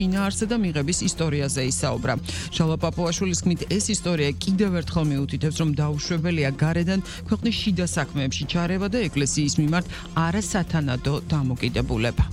ინაარსზე და მიღების ისტორიაზე ისაუბრა. შალვა პაპუაშვილის თქმით, ეს ისტორია კიდევ ერთხელ მიუთითებს, რომ დაუშვებელია გარედან ქვეყნის შიდა საქმეებში ჩარევა და ეკლესიის მიმართ არასათანადო დამოკიდებულება.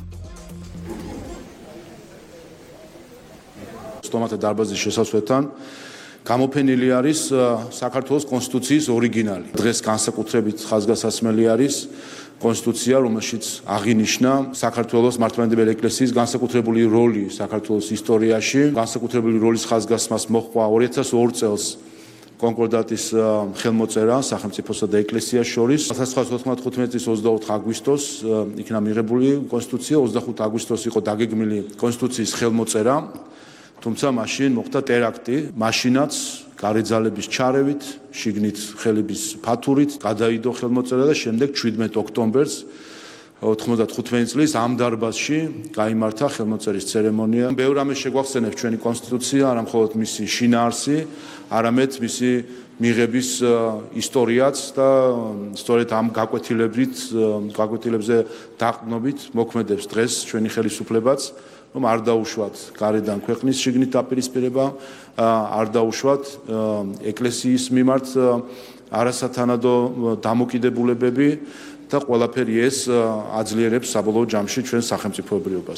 სტომათა დარბაზის შესასვლელთან გამოფენილი არის საქართველოს კონსტიტუციის ორიგინალი. დღეს განსაკუთრებით ხაზგასასმელი არის კონსტიტუცია, რომელშიც აღინიშნა საქართველოს მართლმადიდებელი ეკლესიის განსაკუთრებული როლი საქართველოს ისტორიაში, განსაკუთრებული როლის ხაზგასმას მოჰყვა 2002 წელს კონკორდატის ხელმოწერა სახელმწიფოსა და ეკლესიას შორის. 1995 წლის 24 აგვისტოს იქნა მიღებული კონსტიტუცია, 25 აგვისტოს იყო დაგეგმილი კონსტიტუციის ხელმოწერა. თუმცა მაშინ მოხდა ტერაქტი, მაშინაც გარეძალების ჩარევით, შიგნით ხელების ფათურით გადაიდო ხელმოწერა და შემდეგ 17 ოქტომბერს 95 წლის ამ დარბაზში გაიმართა ხელმოწერის ცერემონია. ბევრ რამეს შეგვახსენებს ჩვენი კონსტიტუცია, არა მხოლოდ მისი შინაარსი, არამედ მისი მიღების ისტორიაც და სწორედ ამ გაკვეთილებზე დაყრდნობით მოქმედებს დღეს ჩვენი ხელისუფლებაც, რომ არ დაუშვათ გარედან ქვეყნის შიგნით დაპირისპირება, არ დაუშვათ ეკლესიის მიმართ არასათანადო დამოკიდებულებები და ყველაფერი ეს აძლიერებს საბოლოო ჯამში ჩვენს სახელმწიფოებრიობას.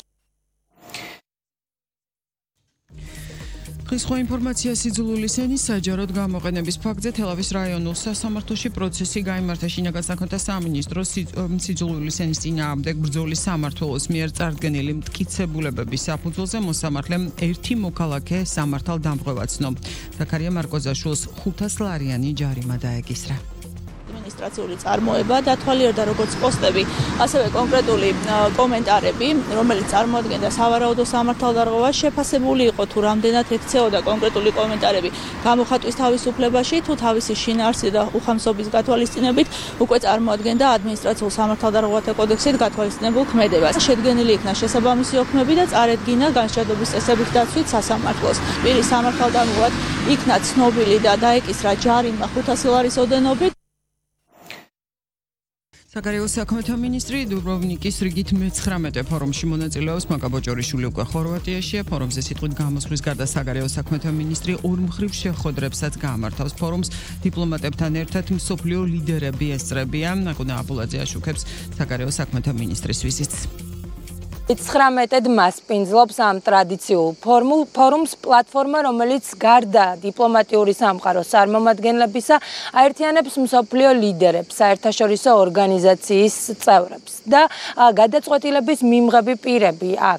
ხის ინფორმაცია სიძულვილის ენის საჯაროდ გამოყენების ფაქტზე თელავის რაიონულ სასამართლოში პროცესი გაიმართა. შინაგან საქმეთა სამინისტროს სიძულვილის ენის წინააღმდეგ ბრძოლის სამმართველოს მიერ წარდგენილი მტკიცებულებების საფუძველზე მოსამართლემ ერთი მოქალაქე სამართალდამტყვევად ცნო. ზაქარია მარკოზაშვილს 500 ლარიანი ჯარიმა დაეკისრა. ადმინისტრაციული წარმოება დათვალიერდა როგორც პოსტები, ასევე კონკრეტული კომენტარები, რომელიც წარმოადგენდა სავარაუდო სამართალდარღვევას, შეფასებული იყო თუ რამდენად ექცეოდა კონკრეტული კომენტარები გამოხატვის თავისუფლებაში, თუ თავისი შინაარსი და უხამსობის გათვალისწინებით უკვე წარმოადგენდა ადმინისტრაციულ სამართალდარღვევათა კოდექსით გათვალისწინებულ ქმედებას. შედგენილი იქნა შესაბამისი ოქმები და წარადგინა განსჯადობის წესებით დაცვით სასამართლოს. პირის სამართალდამტყვევად იქნა ცნობილი და დაეკისრა ჯარიმა 500 ლარის ოდენობით. საგარეო საქმეთა მინისტრი დუბროვნიკის რიგით მე-19 ფორუმში მონაწილეობს. მაკა ბოჭორიშვილი უკვე ხორვატიაშია. ფორუმზე სიტყვით გამოსვლის გარდა საგარეო საქმეთა მინისტრი ორმხრივ შეხვედრებსაც გაამართავს. ფორუმს დიპლომატებთან ერთად მსოფლიო ლიდერები ესწრებიან. ნაკუნა აბულაძე აშუქებს საგარეო საქმეთა მინისტრის ვიზიტს. 19-ად მასპინძლობს ამ ტრადიციულ ფორუმს პლატფორმა, რომელიც გარდა დიპლომატიური სამყაროს წარმომადგენლებისა აერთიანებს მსოფლიო ლიდერებს, საერთაშორისო ორგანიზაციის წევრებს და გადაწყვეტილების მიმღები პირები აქ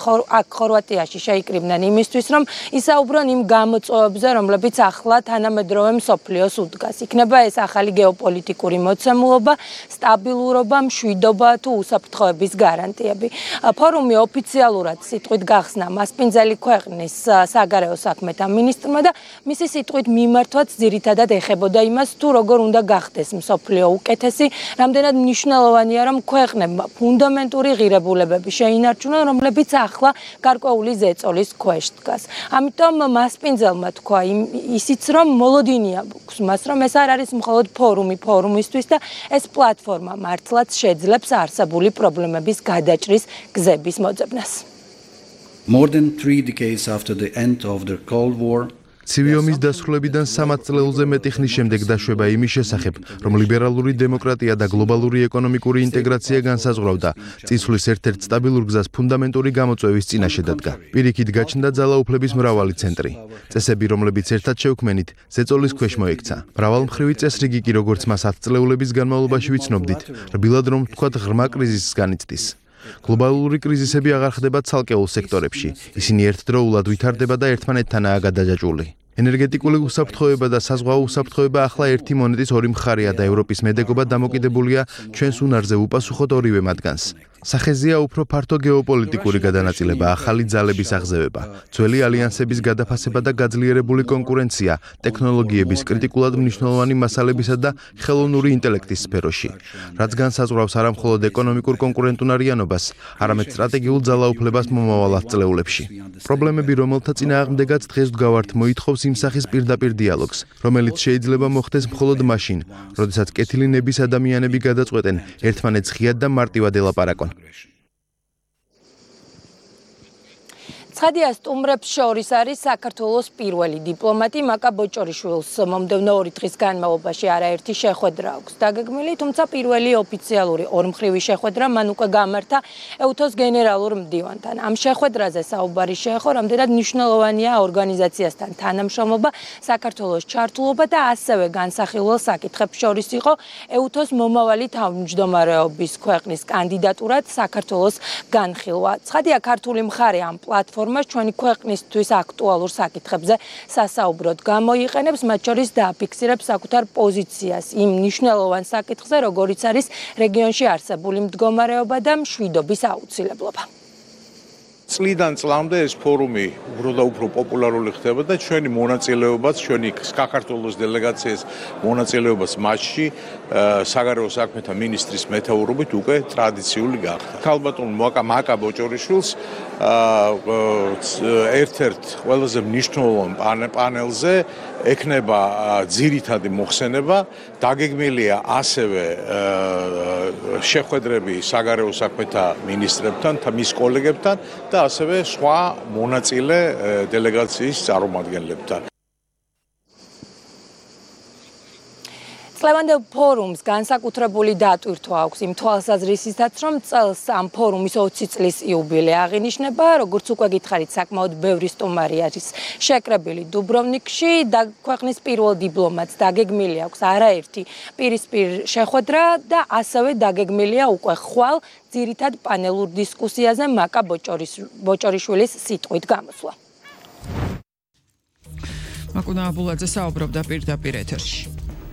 ხორვატიაში შეიკრიბნენ იმისთვის, რომ ისაუბრონ იმ გამოწვევებზე, რომლებიც ახლა თანამედროვე მსოფლიოს უდგას. იქნება ეს ახალი გეოპოლიტიკური მოცემულობა, სტაბილურობა, მშვიდობა თუ უსაფრთხოების გარანტიები. ფორუმი ოფიციალურად სიტყვით გახსნა მასპინძელი ქვეყნის საგარეო საქმეთა მინისტრმა და მისი სიტყვით მიმართვაც ძირითადად ეხებოდა იმას, თუ როგორ უნდა გახდეს მსოფლიო უკეთესი, რამდენად მნიშვნელოვანია, რომ ქვეყნებმა ფუნდამენტური ღირებულებები შეინარჩუნონ, რომლებიც ახლა გარკვეული ზეწოლის ქვეშ დგას. ამიტომ მასპინძელმა თქვა ისიც, რომ მოლოდინია გვაქვს მას, რომ ეს არ არის მხოლოდ ფორუმისთვის და ეს პლატფორმა მართლაც შეძლებს არსებული პრობლემების გადაჭრის გზების მოძებნას. More than 3 decades after the end of the Cold War, ცივი ომის დასრულებიდან 3 წლეულზე მეტი ხნის შემდეგ დაშვება იმის შესახებ, რომ ლიბერალური დემოკრატია და გლობალური ეკონომიკური ინტეგრაცია განსაზღვრავდა წინსვლის ერთ-ერთ სტაბილურ გზას ფუნდამენტური გამოწვევის წინაშე დადგა. პირიქით გაჩნდა ძალაუფლების მრავალი ცენტრი. წესები, რომლებიც ერთად შევქმენით, ზეწოლის ქვეშ მოექცა. მრავალმხრივი წესრიგი კი, როგორც მას 10 წლეულების განმავლობაში ვიცნობდით, რბილად რომ ვთქვათ, ღრმა კრიზისს განიცდის. გლობალური კრიზისები აღარ ხდება ცალკეულ სექტორებში. ისინი ერთდროულად ვითარდება და ერთმანეთთანაა გადაჯაჭვული. ენერგეტიკული უსაფრთხოება და საზღვაო უსაფრთხოება ახლა ერთი მონეტის ორი მხარეა და ევროპის მედეგობა დამოკიდებულია ჩვენს უნარზე უპასუხოთ ორივე მათგანს. სახეზეა უფრო ფართო გეოპოლიტიკური გადანაწილება, ახალი ძალების აღზევება, ძველი ალიანსების გადაფასება და გაძლიერებული კონკურენცია ტექნოლოგიების კრიტიკულად მნიშვნელოვანი მასალებისა და ხელოვნური ინტელექტის სფეროში, რაც განსაზღვრავს არა მხოლოდ ეკონომიკურ კონკურენტუნარიანობას, არამედ სტრატეგიულ ძალაუფლებას მომავალ ათწლეულებში. პრობლემები, რომელთა წინააღმდეგაც დღეს ვდგავართ, მოითხოვს იმ სახის პირდაპირ დიალოგს, რომელიც შეიძლება მოხდეს მხოლოდ მაშინ, როდესაც კეთილი ნების ადამიანები გადაწყვეტენ ერთმანეთს ღიად და მარტივად ელაპარაკონ. ცხადია, სტუმრებს შორის არის საქართველოს პირველი დიპლომატი მაკა ბოჭორიშვილს მომდევნო 2 დღის განმავლობაში არაერთი შეხვედრა აქვს დაგეგმილი, თუმცა პირველი ოფიციალური ორმხრივი შეხვედრა მან უკვე გამართა ეუთოს გენერალურ მდივანთან. ამ შეხვედრაზე საუბარი შეეხო, რამდენად მნიშვნელოვანია ორგანიზაციასთან თანამშრომლობა, საქართველოს ჩართულობა და ასევე განსახილველ საკითხებს შორის იყო ეუთოს მომავალი თავმჯდომარეობის ქვეყნის კანდიდატურად საქართველოს განხილვა. ცხადია, ქართული მხარე ამ პლატფორმას ჩვენი ქვეყნისთვის აქტუალურ საკითხებზე სასაუბროდ გამოიყენებს, მათ შორის დააფიქსირებს საკუთარ პოზიციას იმ მნიშვნელოვან საკითხზე, როგორიც არის რეგიონში არსებული მდგომარეობა და მშვიდობის აუცილებლობა. წლიდან წლამდე ეს ფორუმი უფრო და უფრო პოპულარული ხდება და ჩვენი მონაწილეობაც, ჩვენი საქართველოს დელეგაციის მონაწილეობაც მასში საგარეო საქმეთა მინისტრის მეთაურობით უკვე ტრადიციული გახდა. ქალბატონ მაკა ბოჭორიშვილს ერთ-ერთ ყველაზე მნიშვნელოვან პანელზე ექნება ძირითადი მოხსენება, დაგეგმილია ასევე შეხვედრები საგარეო საქმეთა მინისტრებთან, მის კოლეგებთან და ასევე სხვა მონაწილე დელეგაციის წარმომადგენლებთან. წლევანდელ ფორუმს განსაკუთრებული დატვირთვა აქვს იმ თვალსაზრისითაც, რომ წელს ამ ფორუმის 20 წლის იუბილე აღინიშნება, როგორც უკვე გითხარით, საკმაოდ ბევრი სტუმარი არის შეკრებილი დუბროვნიკში და ქვეყნის პირველ დიპლომატს დაგეგმილი აქვს არაერთი პირისპირ შეხვედრა და ასევე დაგეგმილია უკვე ხვალ ძირითად პანელურ დისკუსიაზე მაკა ბოჭორიშვილის სიტყვით გამოსვლა. მაკუნა აბულაძე საუბრობდა პირდაპირ ეთერში.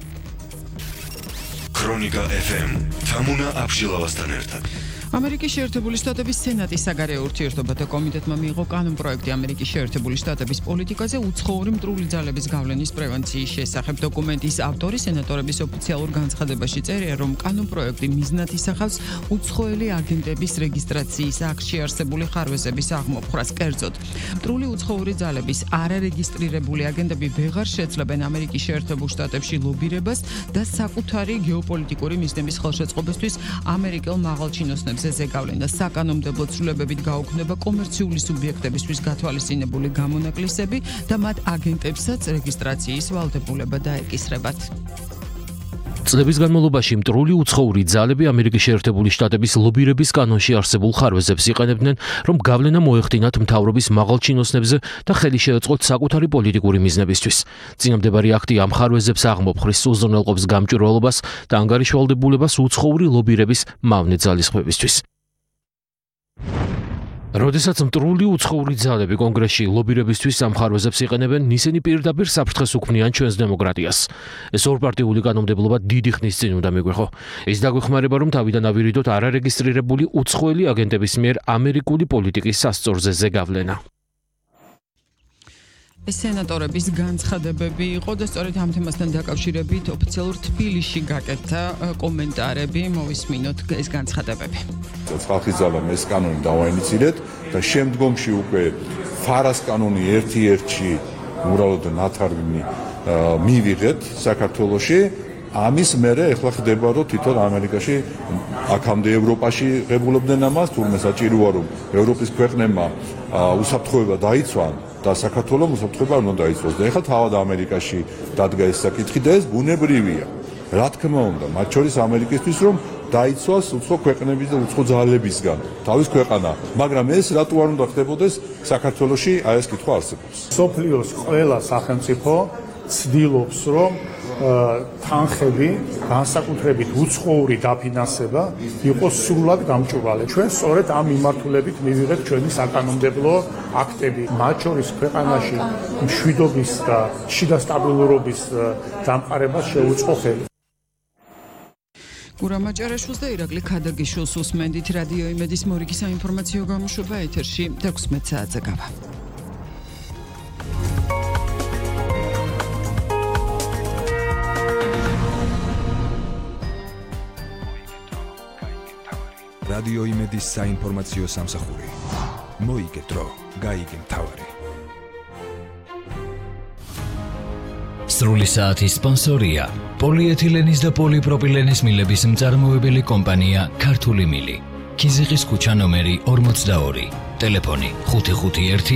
ქრონიკა FM თამუნა აბშილავასთან ერთად. ამერიკის შეერთებული შტატების სენატის საგარეო ურთიერთობათა კომიტეტმა მიიღო კანონპროექტი ამერიკის შეერთებული შტატების პოლიტიკაზე უცხოური მტრული ძალების გავლენის პრევენციის შესახებ. დოკუმენტის ავტორი სენატორების ოფიციალურ განცხადებაში წერია, რომ კანონპროექტი მიზნად ისახავს უცხოელი აგენტების რეგისტრაციის აქტში არსებული ხარვეზების აღმოფხვრას. კერძოდ, მტრული უცხოური ძალების არარეგისტრირებული აგენტები ვეღარ შეძლებენ ამერიკის შეერთებულ შტატებში ლობირებას და საკუთარი გეოპოლიტიკური მიზნების ხელშეწყობისთვის ამერიკელ მაღალჩინოსნებს ზეგავლენა. საკანონმდებლო ცვლილებებით გაუქმდება კომერციული სუბიექტებისთვის გათვალისწინებული გამონაკლისები და მათ აგენტებსაც რეგისტრაციის ვალდებულება დაეკისრებათ. წლების განმავლობაში მტრული უცხოური ძალები ამერიკის შეერთებული შტატების ლობირების კანონში არსებულ ხარვეზებს იყენებდნენ, რომ გავლენა მოეხდინათ მთავრობის მაღალჩინოსნებზე და ხელი შეეწყოთ საკუთარი პოლიტიკური მიზნებისთვის. წინამდებარე აქტი ამ ხარვეზებს აღმოფხრის, უზრუნველყოფს გამჭვირვალობას და ანგარიშვალდებულებას უცხოური ლობირების მავნე ძალისხმევისთვის. როდესაც მტრული უცხოური ძალები კონგრესში ლობირებისთვის ამ ხარვეზებს იყენებენ, ისინი პირდაპირ საფრთხეს უქმნიან ჩვენს დემოკრატიას. ეს ორპარტიული კანონმდებლობა დიდი ხნის წინ უნდა მიგვეხო. ის დაგვეხმარება, რომ თავიდან ავირიდოთ არარეგისტრირებული უცხოელი აგენტების მიერ ამერიკული პოლიტიკის სასწორზე ზეგავლენა. სენატორების განცხადებები იყო და სწორედ ამ თემასთან დაკავშირებით ოფიციალურ თბილისში გაკეთდა კომენტარები, მოვისმინოთ ეს განცხადებები. ხალხის ძალამ ეს კანონი დავაინიცირეთ და შემდგომში უკვე ფარას კანონი ერთ-ერთში უბრალოდ ნათარგმნი მივიღეთ საქართველოში. ამის მერე ეხლა ხდება, რომ თვითონ ამერიკაში, აქამდე ევროპაში ღებულობდნენ ამას, თურმე საჭიროა, რომ ევროპის ქვეყნებმა უსაფრთხოება დაიცვან და საქართველოს უსაფრთხოება არ უნდა დაიცვას. და ეხლა თავად ამერიკაში დადგა ეს საკითხი და ეს ბუნებრივია. რა თქმა უნდა, მათ შორის ამერიკისთვის, რომ დაიცვას უცხო ქვეყნების და უცხო ძალებისგან თავის ქვეყანა, მაგრამ ეს რატო არ უნდა ხდებოდეს საქართველოში, აი ეს კითხვა არსებობს. სოფლიოს ყველა სახელმწიფო ცდილობს, რომ თანხები, განსაკუთრებით უცხოური დაფინანსება იყოს სრულად გამჭვირვალე. ჩვენ სწორედ ამ მიმართულებით მივიღეთ ჩვენი საკანონმდებლო აქტები, მათ შორის ქვეყანაში მშვიდობის და შიდა სტაბილურობის დამყარებას შეუწყო ხელი. გურამ მაჭარაშვილს და ირაკლი ქადაგიშვილს უსმენდით. რადიო იმედის მორიგი საინფორმაციო გამოშვება ეთერში 16 საათზე გავა. რადიო იმედის საინფორმაციო სამსახური. მოიგე დრო, გაიგე მთავარი. სრული საათის სპონსორია პოლიეთილენის და პოლიპროპილენის მილების მწარმოებელი კომპანია ქართული მილი. ქიზიყის ქუჩა ნომერი 42. ტელეფონი 551